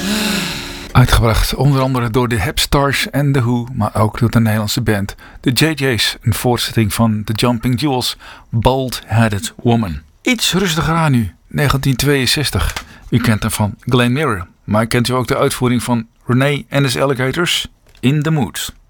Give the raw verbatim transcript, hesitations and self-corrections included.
Uitgebracht onder andere door de Hepstars en The Who, maar ook door de Nederlandse band de J J's. Een voortzetting van The Jumping Jewels, Bald Headed Woman. Iets rustiger aan nu, negentien tweeënzestig. U kent hem van Glen Miller, maar kent u ook de uitvoering van Renee and his Alligators? In the Mood.